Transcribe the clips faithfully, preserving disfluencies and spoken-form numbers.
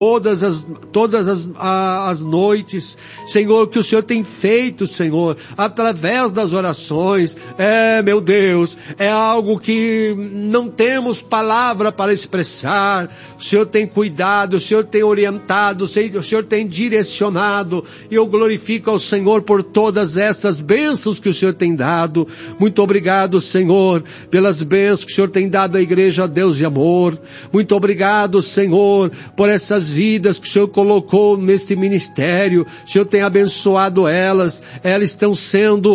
todas as, todas as, as noites, Senhor, que o Senhor tem feito, Senhor, através das orações. É, meu Deus, é algo que não temos palavra para expressar. O Senhor tem cuidado, o Senhor tem orientado, o Senhor tem direcionado, e eu glorifico ao Senhor por todas essas bênçãos que o Senhor tem dado. Muito obrigado, Senhor, pelas bênçãos que o Senhor tem dado à igreja, Deus de amor. Muito obrigado, Senhor, por essas vidas que o Senhor colocou neste ministério. O Senhor tem abençoado elas, elas estão sendo,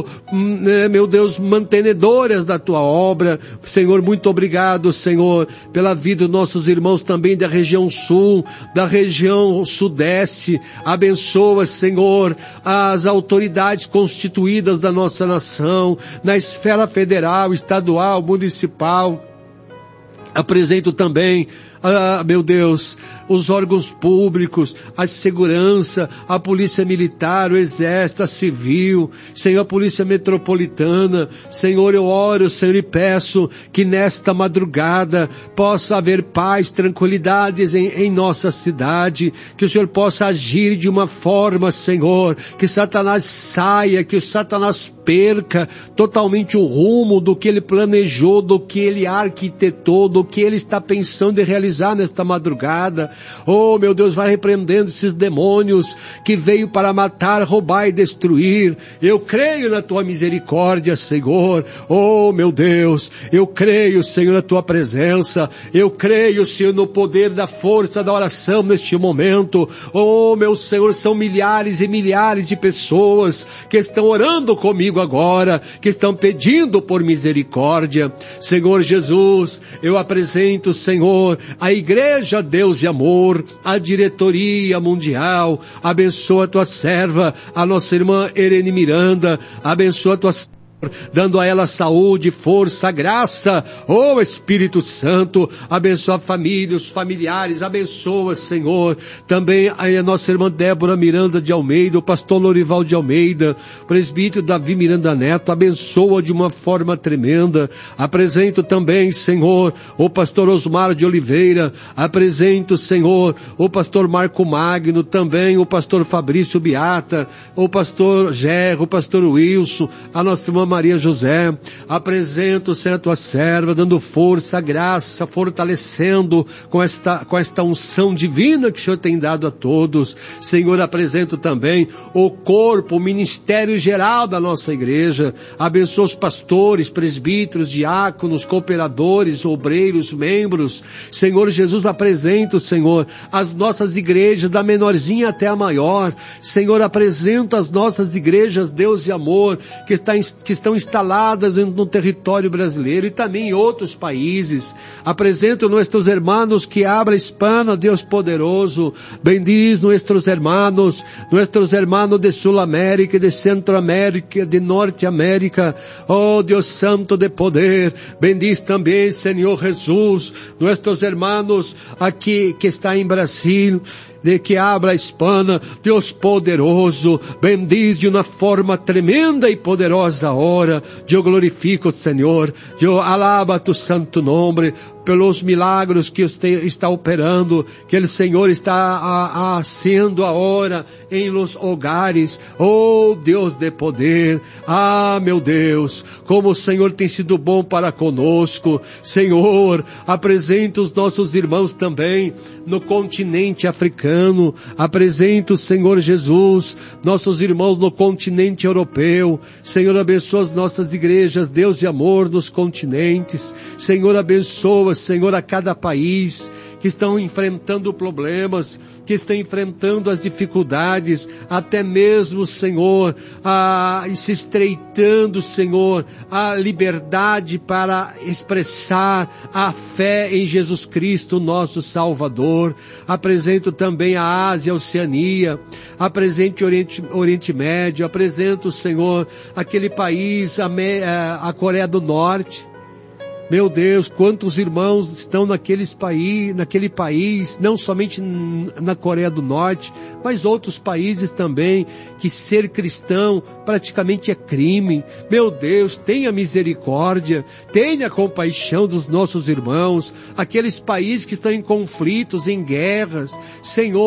meu Deus, mantenedoras da tua obra. Senhor, muito obrigado, Senhor, pela vida dos nossos irmãos também da região sul, da região sudeste. Abençoa, Senhor, as autoridades constituídas da nossa nação, na esfera federal, estadual, municipal. Apresento também, ah, meu Deus, os órgãos públicos, a segurança, a polícia militar, o exército, a civil, Senhor, a polícia metropolitana. Senhor, eu oro, Senhor, e peço que nesta madrugada possa haver paz, tranquilidades em, em nossa cidade, que o Senhor possa agir de uma forma, Senhor, que Satanás saia, que o Satanás perca totalmente o rumo do que ele planejou, do que ele arquitetou, do que ele está pensando em realizar nesta madrugada. Oh, meu Deus, vai repreendendo esses demônios que veio para matar, roubar e destruir. Eu creio na tua misericórdia, Senhor. Oh, meu Deus, eu creio, Senhor, na tua presença. Eu creio, Senhor, no poder da força da oração neste momento. Oh, meu Senhor, são milhares e milhares de pessoas que estão orando comigo agora, que estão pedindo por misericórdia. Senhor Jesus, eu apresento, Senhor, a igreja, Deus de amor, a diretoria mundial. Abençoa a tua serva, a nossa irmã Irene Miranda. Abençoa a tua serva, dando a ela saúde, força, graça. Oh, Espírito Santo, abençoa a família, os familiares, abençoa, Senhor, também a nossa irmã Débora Miranda de Almeida, o pastor Lorival de Almeida, presbítero Davi Miranda Neto, abençoa de uma forma tremenda. Apresento também, Senhor, o pastor Osmar de Oliveira. Apresento, Senhor, o pastor Marco Magno, também o pastor Fabrício Beata, o pastor Gerro, o pastor Wilson, a nossa irmã Maria José. Apresento, Senhor, a tua serva, dando força, graça, fortalecendo com esta, com esta unção divina que o Senhor tem dado a todos. Senhor, apresento também o corpo, o ministério geral da nossa igreja. Abençoa os pastores, presbíteros, diáconos, cooperadores, obreiros, membros. Senhor Jesus, apresento, Senhor, as nossas igrejas, da menorzinha até a maior. Senhor, apresento as nossas igrejas, Deus de amor, que está em que estão instaladas no território brasileiro e também em outros países. Apresento nossos irmãos que habla hispana, Deus poderoso. Bendiz nossos irmãos, nossos irmãos de Sul-América, de Centro-América, de Norte-América. Oh, Deus Santo de poder. Bendiz também, Senhor Jesus, nossos irmãos aqui que está em Brasil, de que habla hispana, Deus poderoso. Bendiz de uma forma tremenda e poderosa hora. Eu glorifico o Senhor, eu alabo tu santo nome pelos milagres que você está operando, que o Senhor está fazendo agora em los hogares. Oh, Deus de poder. Ah, meu Deus, como o Senhor tem sido bom para conosco. Senhor, apresenta os nossos irmãos também no continente africano. Apresenta, Senhor Jesus, nossos irmãos no continente europeu. Senhor, abençoa as nossas igrejas, Deus de amor, nos continentes. Senhor, abençoa, Senhor, a cada país que estão enfrentando problemas, que estão enfrentando as dificuldades, até mesmo, Senhor, a, se estreitando, Senhor, a liberdade para expressar a fé em Jesus Cristo, nosso Salvador. Apresento também a Ásia, a Oceania, apresento o Oriente, Oriente Médio, apresento, Senhor, aquele país, a, a Coreia do Norte. Meu Deus, quantos irmãos estão naqueles país, naquele país, não somente na Coreia do Norte, mas outros países também, que ser cristão praticamente é crime. Meu Deus, tenha misericórdia, tenha compaixão dos nossos irmãos, aqueles países que estão em conflitos, em guerras. Senhor,